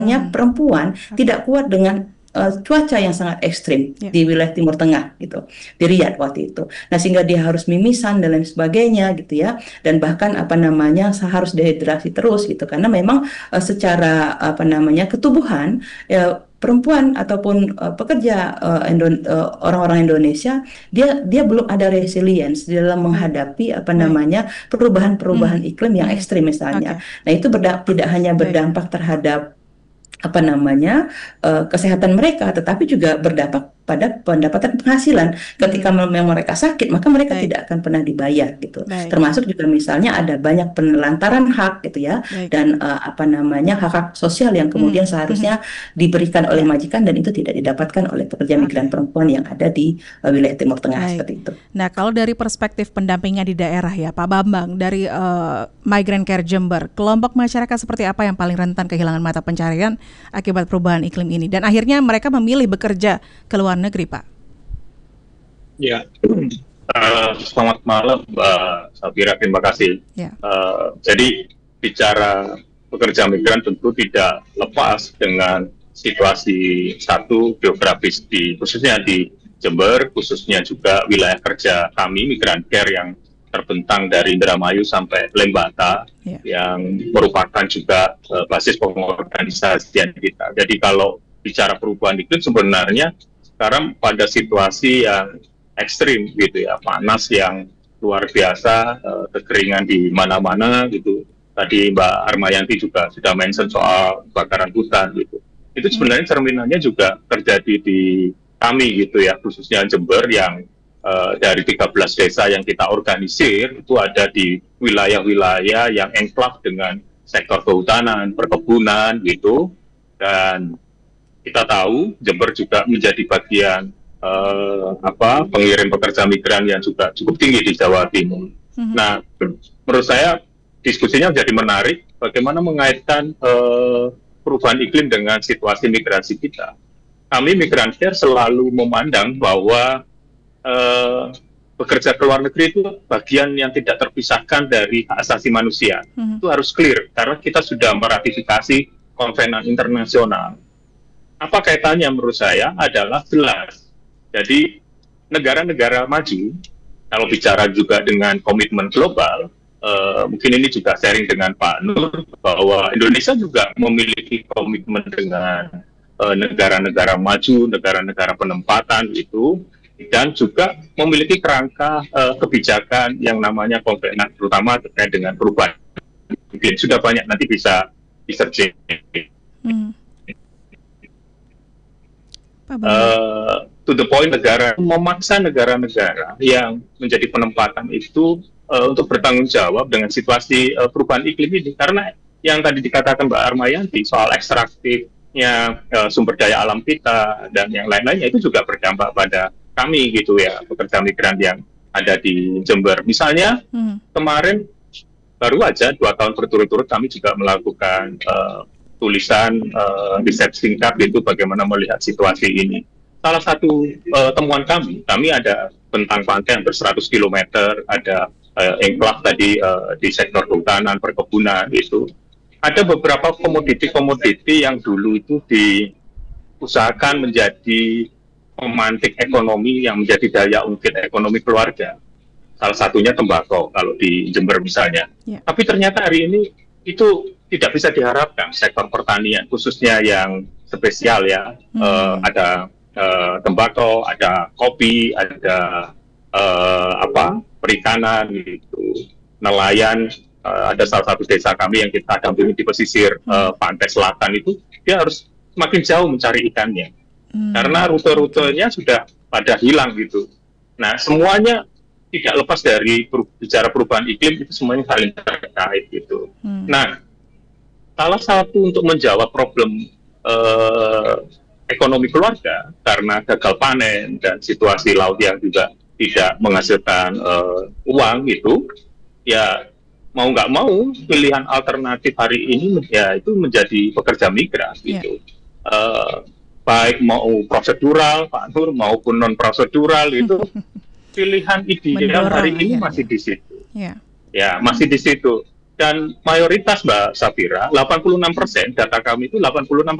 perempuan tidak kuat dengan cuaca yang sangat ekstrim di wilayah Timur Tengah gitu, di Riyadh waktu itu. Nah, sehingga dia harus mimisan dan lain sebagainya gitu ya, dan bahkan harus dehidrasi terus gitu, karena memang secara ketubuhan perempuan ataupun pekerja orang-orang Indonesia, dia belum ada resilience dalam menghadapi perubahan-perubahan iklim yang ekstrim misalnya. Nah, itu tidak hanya berdampak terhadap kesehatan mereka, tetapi juga berdampak pada pendapatan penghasilan. Ketika memang mereka sakit, maka mereka tidak akan pernah dibayar gitu. Termasuk juga misalnya ada banyak penelantaran hak gitu ya, dan hak-hak sosial yang kemudian seharusnya diberikan oleh majikan, dan itu tidak didapatkan oleh pekerja migran perempuan yang ada di wilayah Timur Tengah seperti itu. Nah, kalau dari perspektif pendampingan di daerah ya Pak Bambang, dari Migrant Care Jember, kelompok masyarakat seperti apa yang paling rentan kehilangan mata pencarian akibat perubahan iklim ini, dan akhirnya mereka memilih bekerja ke luar negeri, Pak? Ya, selamat malam Mbak Safira, terima kasih. Jadi bicara pekerja migran tentu tidak lepas dengan situasi geografis khususnya di Jember, khususnya juga wilayah kerja kami Migrant Care yang terbentang dari Indramayu sampai Lembata, yang merupakan juga basis pengorganisasian kita. Jadi kalau bicara perubahan iklim sebenarnya sekarang pada situasi yang ekstrim gitu ya, panas yang luar biasa, kekeringan di mana-mana gitu. Tadi Mbak Armayanti juga sudah mention soal kebakaran hutan gitu. Itu sebenarnya cerminannya juga terjadi di kami gitu ya, khususnya Jember yang dari 13 desa yang kita organisir itu ada di wilayah-wilayah yang enclave dengan sektor kehutanan, perkebunan gitu. Dan kita tahu Jember juga menjadi bagian pengirim pekerja migran yang juga cukup tinggi di Jawa Timur. Nah, menurut saya diskusinya menjadi menarik bagaimana mengaitkan perubahan iklim dengan situasi migrasi kita. Kami Migrant Care selalu memandang bahwa bekerja ke luar negeri itu bagian yang tidak terpisahkan dari hak asasi manusia. Itu harus clear, karena kita sudah meratifikasi konvensi internasional. Apa kaitannya menurut saya adalah jelas. Jadi negara-negara maju, kalau bicara juga dengan komitmen global, mungkin ini juga sharing dengan Pak Nur, bahwa Indonesia juga memiliki komitmen dengan negara-negara maju, negara-negara penempatan itu, dan juga memiliki kerangka kebijakan yang namanya konvensi, terutama terkait dengan perubahan. Mungkin sudah banyak, nanti bisa di-searching. To the point, memaksa negara-negara yang menjadi penempatan itu untuk bertanggung jawab dengan situasi perubahan iklim ini. Karena yang tadi dikatakan Mbak Armayanti soal ekstraktifnya sumber daya alam kita dan yang lain-lainnya itu juga berdampak pada kami gitu ya, pekerja migran yang ada di Jember. Misalnya kemarin baru aja 2 tahun berturut-turut kami juga melakukan tulisan riset singkat itu bagaimana melihat situasi ini. Salah satu temuan kami ada bentang pantai hampir 100 km, ada enclave tadi di sektor kehutanan, perkebunan itu. Ada beberapa komoditi yang dulu itu diusahakan menjadi memantik ekonomi yang menjadi daya ungkit ekonomi keluarga. Salah satunya tembakau kalau di Jember misalnya. Tapi ternyata hari ini itu tidak bisa diharapkan. Sektor pertanian khususnya yang spesial ya, ada tembakau, ada kopi, ada perikanan gitu, nelayan. Ada salah satu desa kami yang kita dampingi di pesisir pantai selatan itu, dia harus semakin jauh mencari ikannya. Karena rute-rutenya sudah pada hilang gitu. Nah, semuanya tidak lepas dari bicara perubahan iklim, itu semuanya saling terkait gitu. Nah, salah satu untuk menjawab problem ekonomi keluarga karena gagal panen dan situasi laut yang juga tidak menghasilkan uang gitu, ya mau nggak mau pilihan alternatif hari ini ya itu menjadi pekerja migran gitu. Baik mau prosedural, Pak Nur, maupun non prosedural itu pilihan ideal hari ini masih di situ. Ya, masih di situ. dan mayoritas Mbak Safira, 86% data kami itu 86%